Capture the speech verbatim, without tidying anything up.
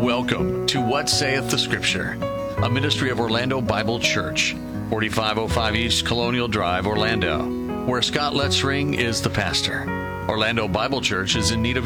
Welcome to What Saith the Scripture, a ministry of Orlando Bible Church, forty-five oh five East Colonial Drive, Orlando, where Scott Letzring is the pastor. Orlando Bible Church is in need of